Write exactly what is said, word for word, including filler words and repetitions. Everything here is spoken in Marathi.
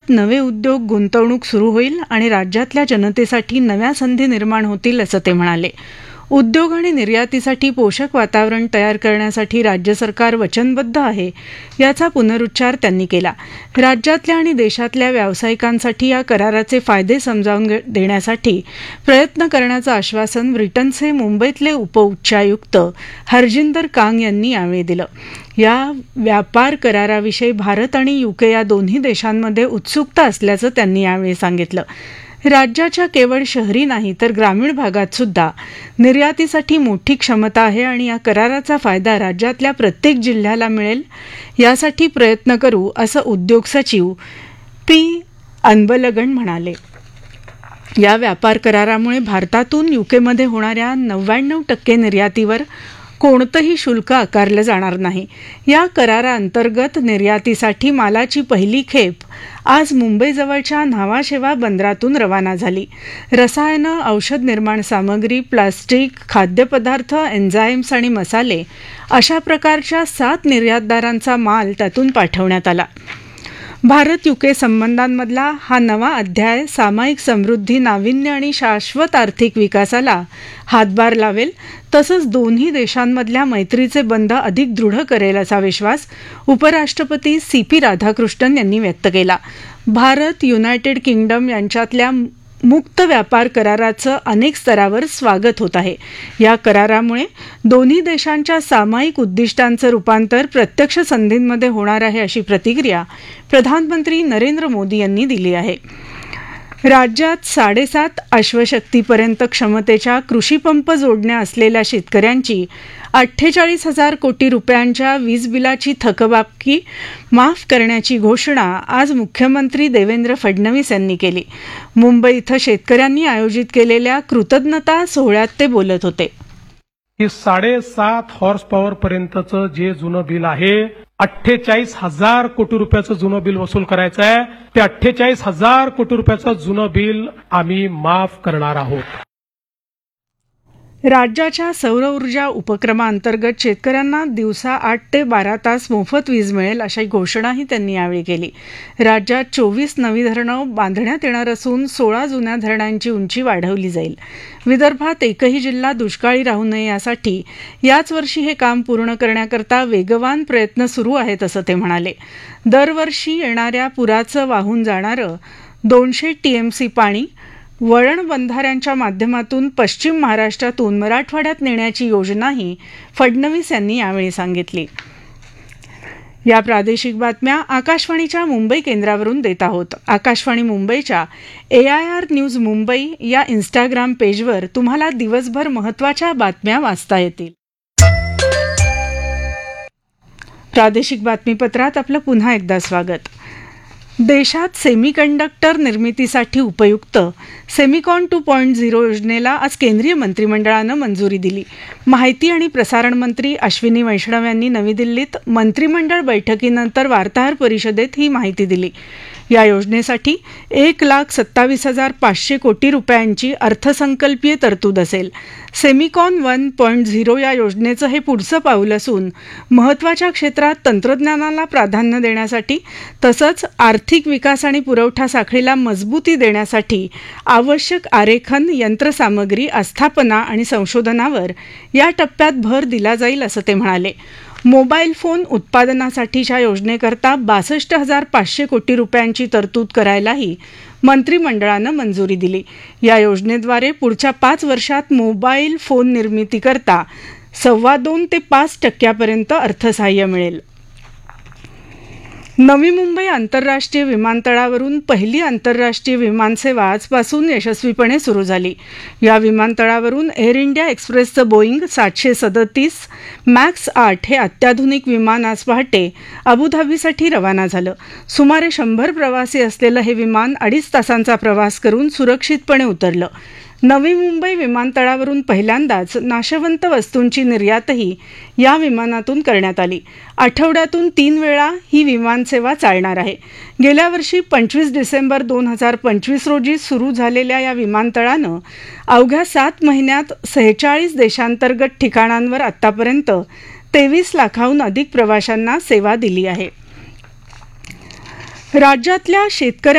नवे उद्योग गुंतवणूक सुरू होईल आणि राज्यातल्या जनतेसाठी नव्या संधी निर्माण होतील असं ते म्हणाले. उद्योग आणि निर्यातीसाठी पोषक वातावरण तयार करण्यासाठी राज्य सरकार वचनबद्ध आहे याचा पुनरुच्चार त्यांनी केला. राज्यातल्या आणि देशातल्या व्यावसायिकांसाठी या कराराचे फायदे समजावून देण्यासाठी प्रयत्न करण्याचं आश्वासन ब्रिटनचे मुंबईतले उपउच्चायुक्त हरजिंदर कांग यांनी यावेळी दिलं. या व्यापार कराराविषयी भारत आणि युके या दोन्ही देशांमध्ये उत्सुकता असल्याचं त्यांनी यावेळी सांगितलं. राज्याच्या केवळ शहरी नाही तर ग्रामीण भागात सुद्धा निर्यातीसाठी मोठी क्षमता आहे आणि या कराराचा फायदा राज्यातल्या प्रत्येक जिल्ह्याला मिळेल यासाठी प्रयत्न करू असं उद्योग सचिव पी अनबलगन म्हणाले. या व्यापार करारामुळे भारतातून युकेमध्ये होणाऱ्या नव्याण्णव टक्के निर्यातीवर कोणतंही शुल्क आकारलं जाणार नाही. या कराराअंतर्गत निर्यातीसाठी मालाची पहिली खेप आज मुंबईजवळच्या न्हावाशेवा बंदरातून रवाना झाली. रसायनं, औषध निर्माण सामग्री, प्लास्टिक, खाद्यपदार्थ, एन्झाईम्स आणि मसाले अशा प्रकारच्या सात निर्यातदारांचा माल त्यातून पाठवण्यात आला. भारत युके संबंधांमधला हा नवा अध्याय सामायिक समृद्धी, नाविन्य आणि शाश्वत आर्थिक विकासाला हातभार लावेल तसंच दोन्ही देशांमधल्या मैत्रीचे बंध अधिक दृढ करेल असा विश्वास उपराष्ट्रपती सी पी राधाकृष्णन यांनी व्यक्त केला. भारत युनायटेड किंगडम यांच्यातल्या मुक्त व्यापार कराराचं अनेक स्तरावर स्वागत होत आहे. या करारामुळे दोन्ही देशांच्या सामायिक उद्दिष्टांचं रूपांतर प्रत्यक्ष संधींमध्ये होणार आहे अशी प्रतिक्रिया प्रधानमंत्री नरेंद्र मोदी यांनी दिली आहे. राज्यात साडेसात अश्वशक्तीपर्यंत क्षमतेच्या कृषीपंप जोडण्या असलेल्या शेतकऱ्यांची अठ्ठेचाळीस हजार कोटी रुपयांच्या वीज बिलाची थकबाकी माफ करण्याची घोषणा आज मुख्यमंत्री देवेंद्र फडणवीस यांनी केली. मुंबई इथं शेतकऱ्यांनी आयोजित केलेल्या कृतज्ञता सोहळ्यात ते बोलत होते. की साडेसात हॉर्स पॉवर पर्यंतचं जे जुनं बिल आहे अठ्ठेचाळीस हजार कोटी रुपयाचं जुनं बिल वसूल करायचं आहे. ते अठ्ठेचाळीस हजार कोटी रुपयाचं जुनं बिल आम्ही माफ करणार आहोत. राज्याच्या सौर ऊर्जा उपक्रमाअंतर्गत शेतकऱ्यांना दिवसा आठ ते बारा तास मोफत वीज मिळेल अशी घोषणाही त्यांनी यावेळी केली. राज्यात चोवीस नवी धरणं बांधण्यात येणार असून सोळा जुन्या धरणांची उंची वाढवली जाईल. विदर्भात एकही जिल्हा दुष्काळी राहू नये यासाठी याच वर्षी हे काम पूर्ण करण्याकरता वेगवान प्रयत्न सुरू आहेत असं ते म्हणाले. दरवर्षी येणाऱ्या पुराचं वाहून जाणारं दोनशे टीएमसी पाणी वळण बंधाऱ्यांच्या माध्यमातून पश्चिम महाराष्ट्रातून मराठवाड्यात नेण्याची योजनाही फडणवीस यांनी यावेळी सांगितली. या प्रादेशिक बातम्या आकाशवाणीच्या मुंबई केंद्रावरून देत आहोत. आकाशवाणी मुंबईच्या ए आय आर न्यूज मुंबई या इन्स्टाग्राम पेजवर तुम्हाला दिवसभर महत्त्वाच्या बातम्या वाचता येतील. प्रादेशिक बातमीपत्रात आपलं पुन्हा एकदा स्वागत. देशात सेमीकंडक्टर निर्मितीसाठी उपयुक्त सेमिकॉन टू पॉईंट झिरो योजनेला आज केंद्रीय मंत्रिमंडळानं मंजुरी दिली. माहिती आणि प्रसारण मंत्री अश्विनी वैष्णव यांनी नवी दिल्लीत मंत्रिमंडळ बैठकीनंतर वार्ताहर परिषदेत ही माहिती दिली. या योजनेसाठी एक लाख सत्तावीस हजार पाचशे कोटी रुपयांची अर्थसंकल्पीय तरतूद असेल. सेमिकॉन वन पॉईंट झिरो या योजनेचं हे पुढचं पाऊल असून महत्त्वाच्या क्षेत्रात तंत्रज्ञानाला प्राधान्य देण्यासाठी तसंच आर्थिक विकास आणि पुरवठा साखळीला मजबूती देण्यासाठी आवश्यक आरेखन, यंत्रसामग्री, आस्थापना आणि संशोधनावर या टप्प्यात भर दिला जाईल असं ते म्हणाले. मोबाईल फोन उत्पादनासाठीच्या योजनेकरता बासष्ट हजार पाचशे कोटी रुपयांची तरतूद करायलाही मंत्रिमंडळानं मंजुरी दिली. या योजनेद्वारे पुढच्या पाच वर्षात मोबाईल फोन निर्मितीकरता सव्वा दोन ते पाच टक्क्यापर्यंत अर्थसहाय्य मिळेल. नवी मुंबई आंतरराष्ट्रीय विमानतळावरून पहिली आंतरराष्ट्रीय विमानसेवा आजपासून यशस्वीपणे सुरू झाली. या विमानतळावरून एअर इंडिया एक्सप्रेसचं बोईंग सातशे सदतीस मॅक्स आठ हे अत्याधुनिक विमान आज पहाटे अबुधाबीसाठी रवाना झालं. सुमारे शंभर प्रवासी असलेलं हे विमान अडीच तासांचा प्रवास करून सुरक्षितपणे उतरलं. नवी मुंबई विमानतळावरून पहिल्यांदाच नाशवंत वस्तूंची निर्यातही या विमानातून करण्यात आली. आठवड्यातून तीन वेळा ही विमानसेवा चालणार आहे. गेल्या वर्षी पंचवीस डिसेंबर दोन हजार पंचवीस रोजी सुरू झालेल्या या विमानतळानं अवघ्या सात महिन्यात सेहेचाळीस देशांतर्गत ठिकाणांवर आतापर्यंत तेवीस लाखाहून अधिक प्रवाशांना सेवा दिली आहे. राज्यातल्या शेतकऱ्या